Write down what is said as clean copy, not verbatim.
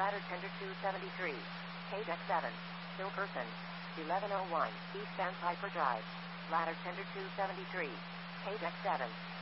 Ladder Tender 273. KDEC 7. Still person. 1101 East Sandpiper Drive. Ladder Tender 273. KDEC 7.